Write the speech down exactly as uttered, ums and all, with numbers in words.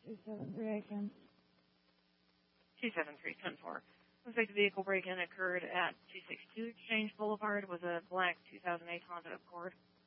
two seven three, I can. two seven three, ten four. Looks like the vehicle break-in occurred at two sixty-two Exchange Boulevard with a black two thousand eight Honda Accord.